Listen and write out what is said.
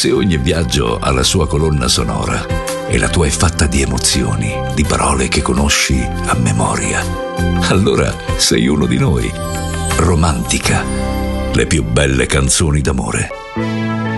se ogni viaggio ha la sua colonna sonora e la tua è fatta di emozioni, di parole che conosci a memoria, allora sei uno di noi. Romantica, le più belle canzoni d'amore.